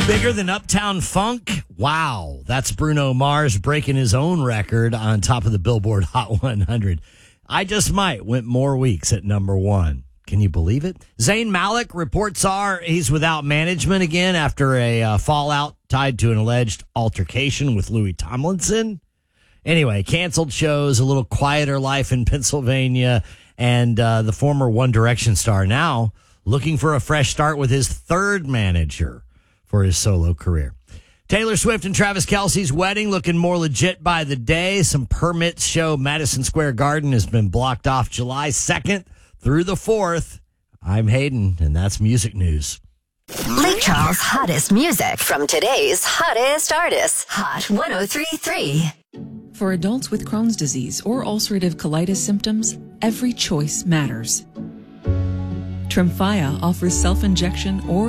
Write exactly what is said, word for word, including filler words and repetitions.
Bigger than Uptown Funk? Wow. That's Bruno Mars breaking his own record on top of the Billboard Hot one hundred. I Just Might went more weeks at number one. Can you believe it? Zayn Malik, reports are he's without management again after a uh, fallout tied to an alleged altercation with Louis Tomlinson. Anyway, canceled shows, a little quieter life in Pennsylvania, and uh, the former One Direction star now looking for a fresh start with his third manager for his solo career. Taylor Swift and Travis Kelce's wedding looking more legit by the day. Some permits show Madison Square Garden has been blocked off July second through the fourth. I'm Hayden, and that's music news. Lake Charles' hottest music from today's hottest artists. Hot one oh three point three. For adults with Crohn's disease or ulcerative colitis symptoms, every choice matters. Tremfya offers self-injection or